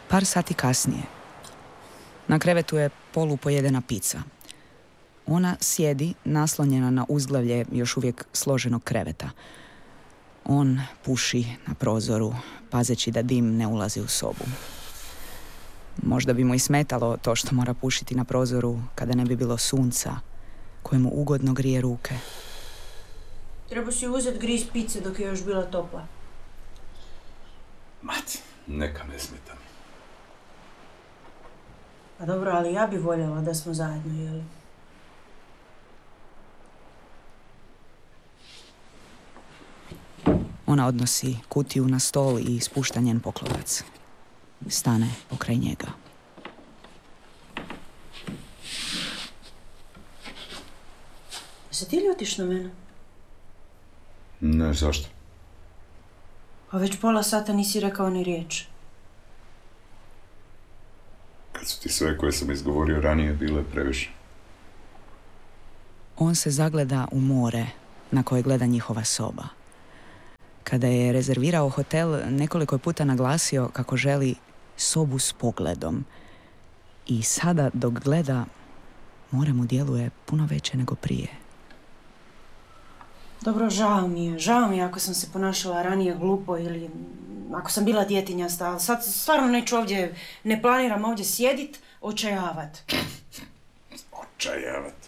Par sati kasnije. Na krevetu je polupojedena pica. Ona sjedi naslonjena na uzglavlje još uvijek složenog kreveta. On puši na prozoru, pazeći da dim ne ulazi u sobu. Možda bi mu i smetalo to što mora pušiti na prozoru kada ne bi bilo sunca, koje mu ugodno grije ruke. Treba si uzeti griz pice dok je još bila topla. Mati, neka ne smeta mi. Pa dobro, ali ja bi voljela da smo zajedno, jeli? Ona odnosi kutiju na stol i spušta njen poklopac. Stane pokraj njega. Se ti ljutiš na mene? Ne, zašto? Pa već pola sata nisi rekao ni riječ. Kad su ti sve koje sam izgovorio ranije bile previše. On se zagleda u more na koje gleda njihova soba. Kada je rezervirao hotel, nekoliko je puta naglasio kako želi sobu s pogledom. I sada dok gleda, more mu djeluje puno veće nego prije. Dobro, žao mi je ako sam se ponašala ranije glupo ili ako sam bila djetinjasta, ali sad stvarno neću ovdje, ne planiram ovdje sjedit, očajavat. Očajavat?